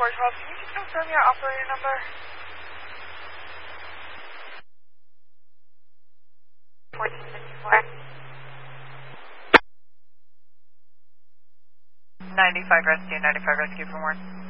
412, can you just confirm your operator number? 1454. 95 rescue for more.